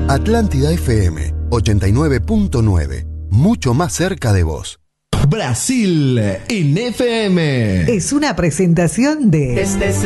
Atlántida FM 89.9. Mucho más cerca de vos. Brasil en FM. Es una presentación de...